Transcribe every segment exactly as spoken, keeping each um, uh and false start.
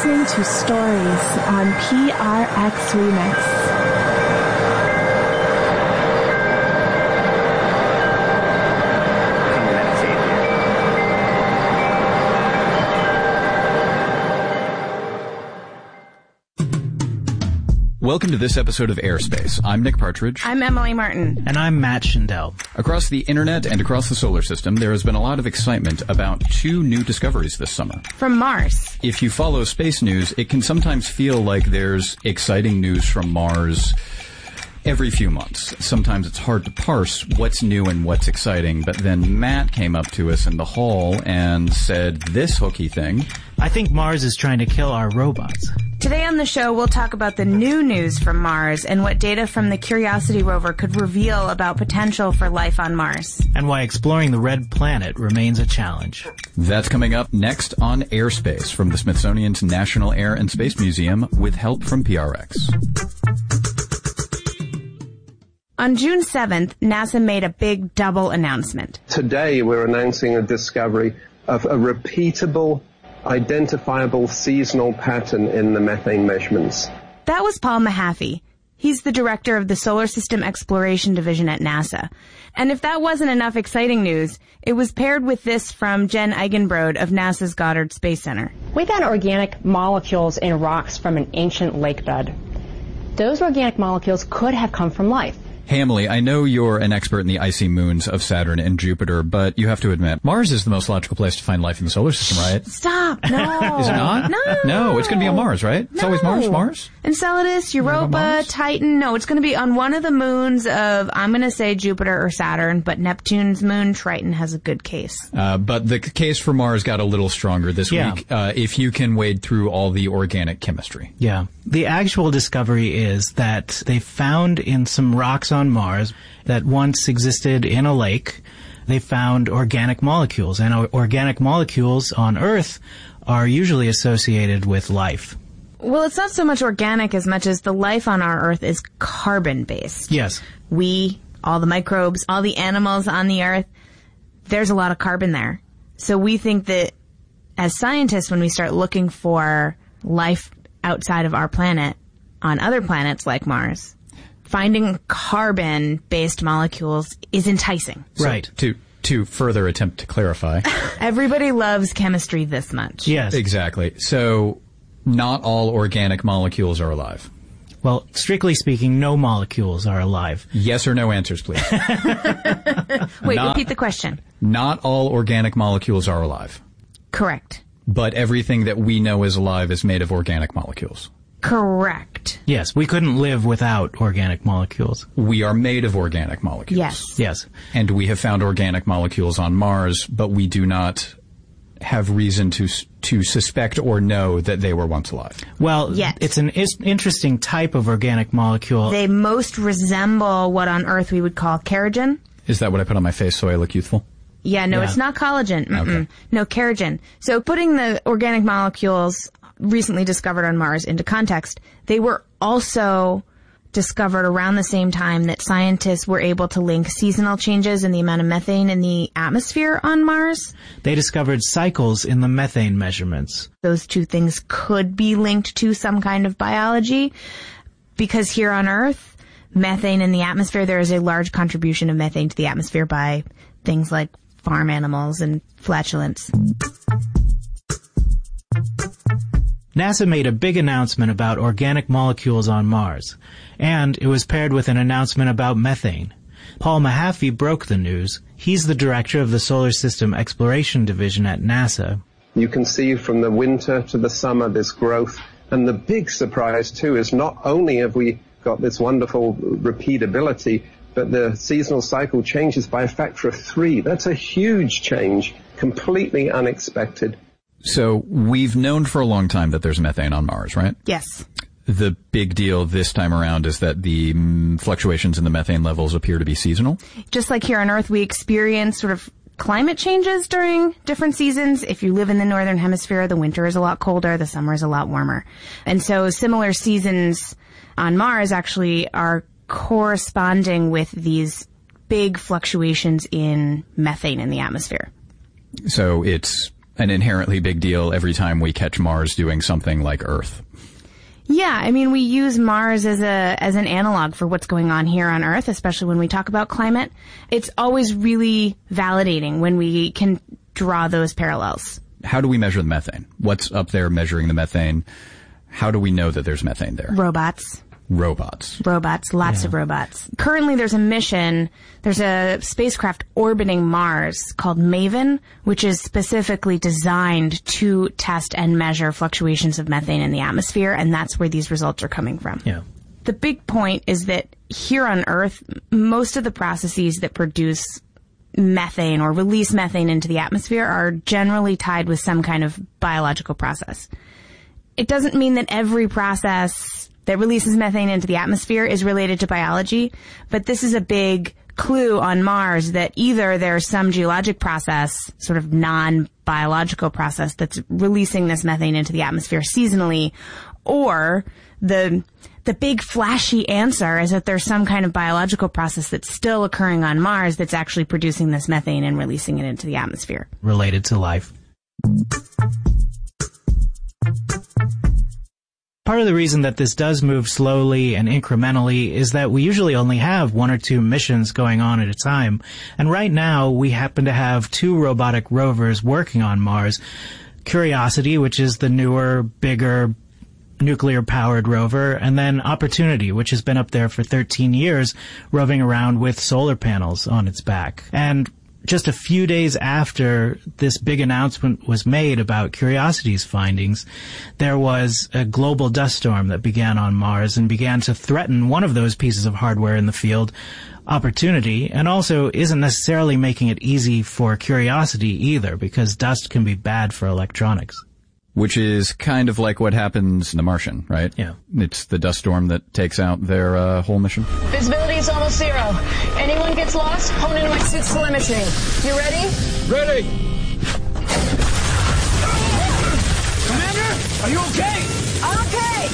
listening to Stories on P R X Remix. Welcome to this episode of Airspace. I'm Nick Partridge. I'm Emily Martin. And I'm Matt Schindel. Across the internet and across the solar system, there has been a lot of excitement about two new discoveries this summer. From Mars. If you follow space news, it can sometimes feel like there's exciting news from Mars every few months. Sometimes it's hard to parse what's new and what's exciting, but then Matt came up to us in the hall and said this hooky thing. I think Mars is trying to kill our robots. Today on the show, we'll talk about the new news from Mars and what data from the Curiosity rover could reveal about potential for life on Mars. And why exploring the red planet remains a challenge. That's coming up next on Airspace from the Smithsonian's National Air and Space Museum with help from P R X. On June seventh, NASA made a big double announcement. Today, we're announcing a discovery of a repeatable, identifiable seasonal pattern in the methane measurements. That was Paul Mahaffey. He's the director of the Solar System Exploration Division at NASA. And if that wasn't enough exciting news, it was paired with this from Jen Eigenbrode of NASA's Goddard Space Center. We found organic molecules in rocks from an ancient lake bed. Those organic molecules could have come from life. Hey, Emily, I know you're an expert in the icy moons of Saturn and Jupiter, but you have to admit, Mars is the most logical place to find life in the solar system, right? Stop. No. Is it not? No. No, it's going to be on Mars, right? It's no. always Mars, Mars? Enceladus, Europa, Titan. No, it's going to be on one of the moons of, I'm going to say Jupiter or Saturn, but Neptune's moon, Triton, has a good case. Uh, but the case for Mars got a little stronger this yeah. week, uh, if you can wade through all the organic chemistry. Yeah. The actual discovery is that they found in some rocks on Mars that once existed in a lake, they found organic molecules. And organic molecules on Earth are usually associated with life. Well, it's not so much organic as much as the life on our Earth is carbon-based. Yes. We, all the microbes, all the animals on the Earth, there's a lot of carbon there. So we think that as scientists, when we start looking for life outside of our planet on other planets like Mars, finding carbon-based molecules is enticing. So right. To to further attempt to clarify. Everybody loves chemistry this much. Yes. Exactly. So not all organic molecules are alive. Well, strictly speaking, no molecules are alive. Yes or no answers, please. Wait, not, repeat the question. Not all organic molecules are alive. Correct. But everything that we know is alive is made of organic molecules. Correct. Yes, we couldn't live without organic molecules. We are made of organic molecules. Yes. Yes. And we have found organic molecules on Mars, but we do not have reason to to suspect or know that they were once alive. Well, Yet. it's an is- interesting type of organic molecule. They most resemble what on Earth we would call kerogen. Is that what I put on my face so I look youthful? Yeah, no, Yeah. it's not collagen. Mm-mm. Okay. No, kerogen. So putting the organic molecules recently discovered on Mars into context, they were also discovered around the same time that scientists were able to link seasonal changes in the amount of methane in the atmosphere on Mars. They discovered cycles in the methane measurements. Those two things could be linked to some kind of biology because here on Earth, methane in the atmosphere, there is a large contribution of methane to the atmosphere by things like farm animals and flatulence. NASA made a big announcement about organic molecules on Mars, and it was paired with an announcement about methane. Paul Mahaffey broke the news. He's the director of the Solar System Exploration Division at NASA. You can see from the winter to the summer this growth. And the big surprise, too, is not only have we got this wonderful repeatability, but the seasonal cycle changes by a factor of three. That's a huge change, completely unexpected. So we've known for a long time that there's methane on Mars, right? Yes. The big deal this time around is that the mm, fluctuations in the methane levels appear to be seasonal. Just like here on Earth, we experience sort of climate changes during different seasons. If you live in the northern hemisphere, the winter is a lot colder, the summer is a lot warmer. And so similar seasons on Mars actually are corresponding with these big fluctuations in methane in the atmosphere. So it's an inherently big deal every time we catch Mars doing something like Earth. Yeah, I mean, we use Mars as a as an analog for what's going on here on Earth, especially when we talk about climate. It's always really validating when we can draw those parallels. How do we measure the methane? What's up there measuring the methane? How do we know that there's methane there? Robots. Robots. Robots, lots Yeah. of robots. Currently there's a mission, there's a spacecraft orbiting Mars called MAVEN, which is specifically designed to test and measure fluctuations of methane in the atmosphere, and that's where these results are coming from. Yeah. The big point is that here on Earth, most of the processes that produce methane or release methane into the atmosphere are generally tied with some kind of biological process. It doesn't mean that every process that releases methane into the atmosphere is related to biology, but this is a big clue on Mars that either there's some geologic process, sort of non-biological process, that's releasing this methane into the atmosphere seasonally, or the the big flashy answer is that there's some kind of biological process that's still occurring on Mars that's actually producing this methane and releasing it into the atmosphere. Related to life. Part of the reason that this does move slowly and incrementally is that we usually only have one or two missions going on at a time. And right now, we happen to have two robotic rovers working on Mars. Curiosity, which is the newer, bigger, nuclear-powered rover, and then Opportunity, which has been up there for thirteen years, roving around with solar panels on its back. And just a few days after this big announcement was made about Curiosity's findings, there was a global dust storm that began on Mars and began to threaten one of those pieces of hardware in the field, Opportunity, and also isn't necessarily making it easy for Curiosity either, because dust can be bad for electronics. Which is kind of like what happens in The Martian, right? Yeah. It's the dust storm that takes out their uh, whole mission. Visibility is almost zero. Anyone gets lost, hone into my suit's telemetry. You ready? Ready! Commander, are you okay? I'm okay!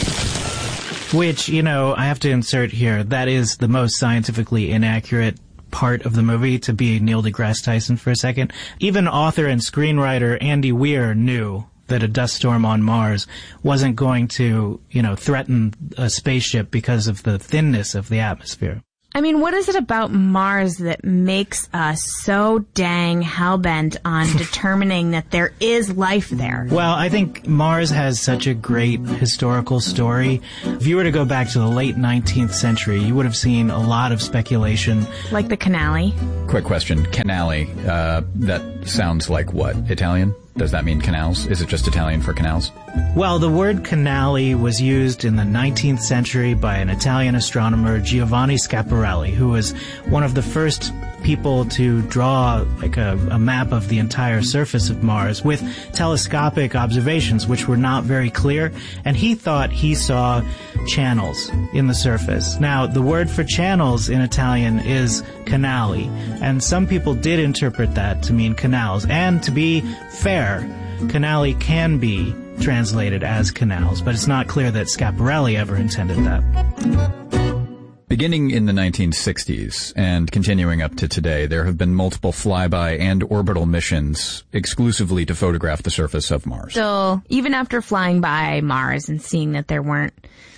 Which, you know, I have to insert here, that is the most scientifically inaccurate part of the movie, to be Neil deGrasse Tyson for a second. Even author and screenwriter Andy Weir knew that a dust storm on Mars wasn't going to, you know, threaten a spaceship because of the thinness of the atmosphere. I mean, what is it about Mars that makes us so dang hell-bent on determining that there is life there? Well, I think Mars has such a great historical story. If you were to go back to the late nineteenth century, you would have seen a lot of speculation. Like the Canali? Quick question. Canali, uh, that sounds like what? Italian? Does that mean canals? Is it just Italian for canals? Well, the word canali was used in the nineteenth century by an Italian astronomer, Giovanni Schiaparelli, who was one of the first people to draw like a, a map of the entire surface of Mars with telescopic observations, which were not very clear, and he thought he saw channels in the surface. Now, the word for channels in Italian is canali, and some people did interpret that to mean canals, and to be fair, canali can be translated as canals, but it's not clear that Schiaparelli ever intended that. Beginning in the nineteen sixties and continuing up to today, there have been multiple flyby and orbital missions exclusively to photograph the surface of Mars. Still, even after flying by Mars and seeing that there weren't,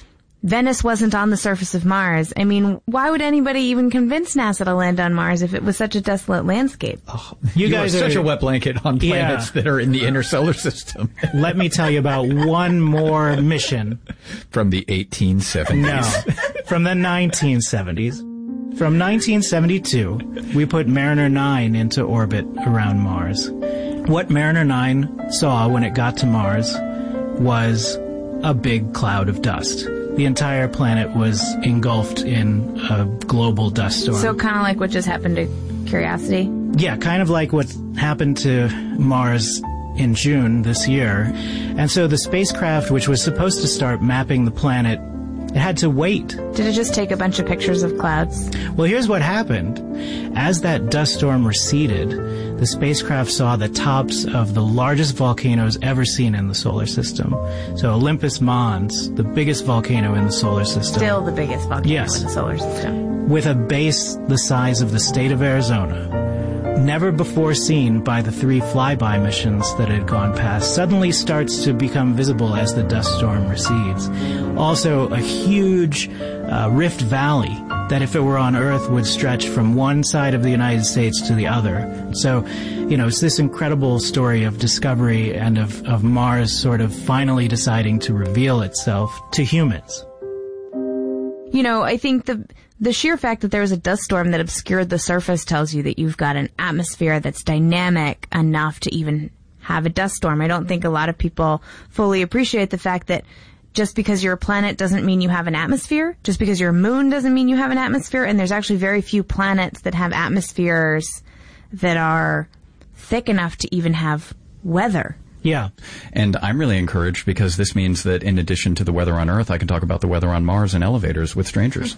Venice wasn't on the surface of Mars. I mean, why would anybody even convince NASA to land on Mars if it was such a desolate landscape? Oh, you, you guys are such a wet blanket on planets yeah. that are in the inner solar system. Let me tell you about one more mission. From the eighteen seventies. No, from the nineteen seventies. From nineteen seventy-two, we put Mariner nine into orbit around Mars. What Mariner nine saw when it got to Mars was a big cloud of dust. The entire planet was engulfed in a global dust storm. So kind of like what just happened to Curiosity? Yeah, kind of like what happened to Mars in June this year. And so the spacecraft, which was supposed to start mapping the planet, it had to wait. Did it just take a bunch of pictures of clouds? Well, here's what happened. As that dust storm receded, the spacecraft saw the tops of the largest volcanoes ever seen in the solar system. So Olympus Mons, the biggest volcano in the solar system. Still the biggest volcano yes. in the solar system. With a base the size of the state of Arizona, never before seen by the three flyby missions that had gone past, suddenly starts to become visible as the dust storm recedes. Also, a huge uh, rift valley that if it were on Earth would stretch from one side of the United States to the other. So, you know, it's this incredible story of discovery and of, of Mars sort of finally deciding to reveal itself to humans. You know, I think the the sheer fact that there was a dust storm that obscured the surface tells you that you've got an atmosphere that's dynamic enough to even have a dust storm. I don't think a lot of people fully appreciate the fact that just because you're a planet doesn't mean you have an atmosphere. Just because you're a moon doesn't mean you have an atmosphere. And there's actually very few planets that have atmospheres that are thick enough to even have weather. Yeah. And I'm really encouraged because this means that in addition to the weather on Earth, I can talk about the weather on Mars in elevators with strangers.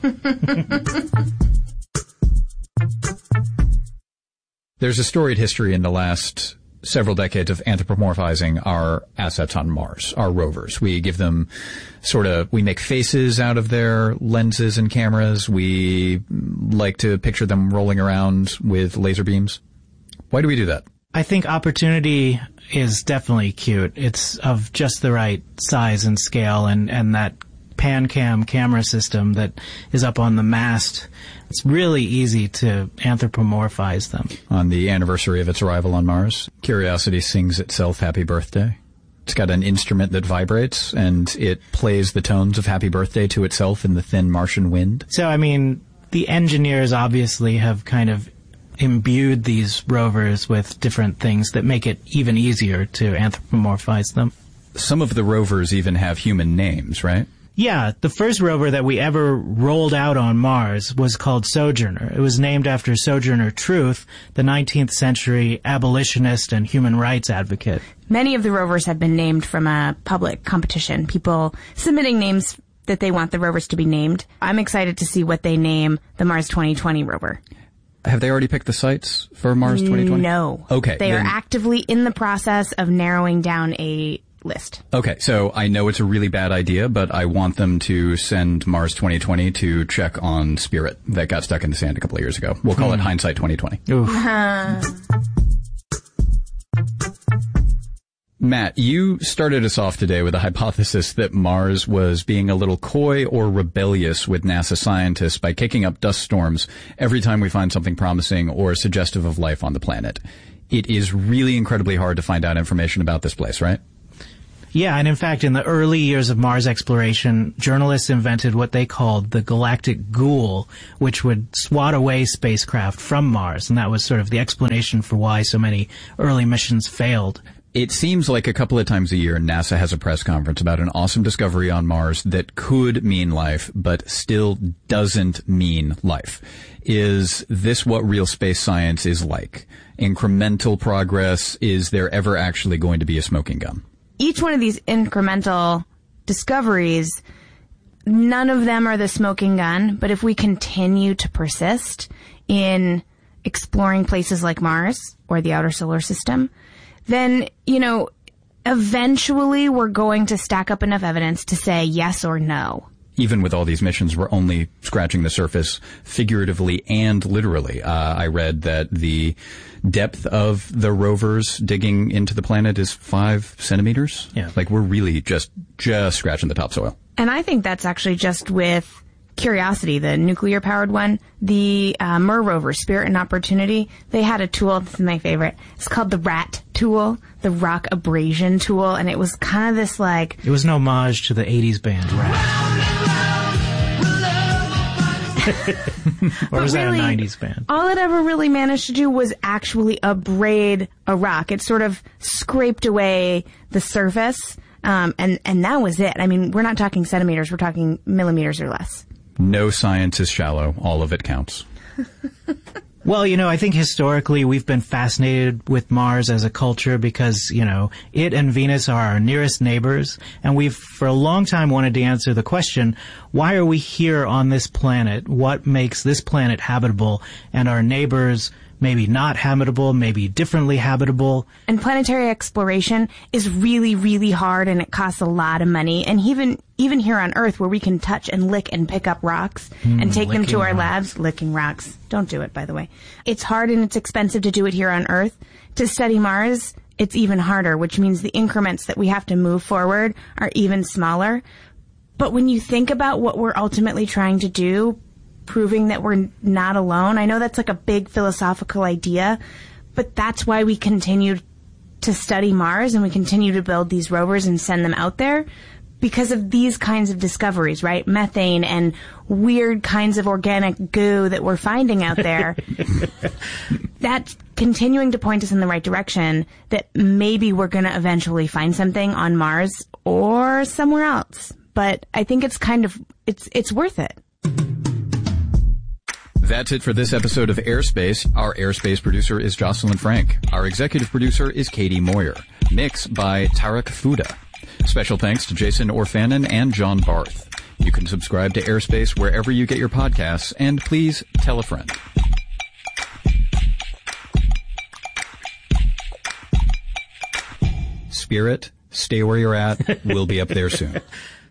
There's a storied history in the last several decades of anthropomorphizing our assets on Mars, our rovers. We give them sort of, we make faces out of their lenses and cameras. We like to picture them rolling around with laser beams. Why do we do that? I think Opportunity is definitely cute. It's of just the right size and scale, and, and that PanCam camera system that is up on the mast, it's really easy to anthropomorphize them. On the anniversary of its arrival on Mars, Curiosity sings itself happy birthday. It's got an instrument that vibrates, and it plays the tones of happy birthday to itself in the thin Martian wind. So, I mean, the engineers obviously have kind of imbued these rovers with different things that make it even easier to anthropomorphize them. Some of the rovers even have human names, right? Yeah, the first rover that we ever rolled out on Mars was called Sojourner. It was named after Sojourner Truth, the nineteenth century abolitionist and human rights advocate. Many of the rovers have been named from a public competition, people submitting names that they want the rovers to be named. I'm excited to see what they name the Mars twenty twenty rover. Have they already picked the sites for Mars twenty twenty? No. Okay. They then, are actively in the process of narrowing down a list. Okay, so I know it's a really bad idea, but I want them to send Mars twenty twenty to check on Spirit that got stuck in the sand a couple of years ago. We'll call hmm. it Hindsight twenty twenty. Uh. Matt, you started us off today with a hypothesis that Mars was being a little coy or rebellious with NASA scientists by kicking up dust storms every time we find something promising or suggestive of life on the planet. It is really incredibly hard to find out information about this place, right? Yeah, and in fact, in the early years of Mars exploration, journalists invented what they called the galactic ghoul, which would swat away spacecraft from Mars, and that was sort of the explanation for why so many early missions failed. It seems like a couple of times a year NASA has a press conference about an awesome discovery on Mars that could mean life, but still doesn't mean life. Is this what real space science is like? Incremental progress? Is there ever actually going to be a smoking gun? Each one of these incremental discoveries, none of them are the smoking gun, but if we continue to persist in exploring places like Mars or the outer solar system, then, you know, eventually we're going to stack up enough evidence to say yes or no. Even with all these missions, we're only scratching the surface figuratively and literally. Uh, I read that the depth of the rovers digging into the planet is five centimeters. Yeah. Like, we're really just, just scratching the topsoil. And I think that's actually just with Curiosity, the nuclear-powered one. The uh, Mir rover, Spirit and Opportunity, they had a tool, this is my favorite, it's called the RAT tool, the rock abrasion tool, and it was kind of this like... It was an homage to the eighties band RAT. Or was really, that a nineties band? All it ever really managed to do was actually abrade a rock. It sort of scraped away the surface, um, and, and that was it. I mean, we're not talking centimeters, we're talking millimeters or less. No science is shallow. All of it counts. Well, you know, I think historically we've been fascinated with Mars as a culture because, you know, it and Venus are our nearest neighbors, and we've for a long time wanted to answer the question, why are we here on this planet? What makes this planet habitable and our neighbors maybe not habitable, maybe differently habitable. And planetary exploration is really, really hard, and it costs a lot of money. And even even here on Earth, where we can touch and lick and pick up rocks mm, and take them to our rocks. labs, licking rocks. Don't do it, by the way. It's hard and it's expensive to do it here on Earth. To study Mars, it's even harder, which means the increments that we have to move forward are even smaller. But when you think about what we're ultimately trying to do, proving that we're not alone, I know that's like a big philosophical idea, but that's why we continue to study Mars and we continue to build these rovers and send them out there, because of these kinds of discoveries, right? Methane and weird kinds of organic goo that we're finding out there. That's continuing to point us in the right direction, that maybe we're going to eventually find something on Mars or somewhere else. But I think it's kind of, it's it's worth it. That's it for this episode of Airspace. Our Airspace producer is Jocelyn Frank. Our executive producer is Katie Moyer. Mixed by Tarek Fuda. Special thanks to Jason Orfanon and John Barth. You can subscribe to Airspace wherever you get your podcasts, and please tell a friend. Spirit, stay where you're at. We'll be up there soon.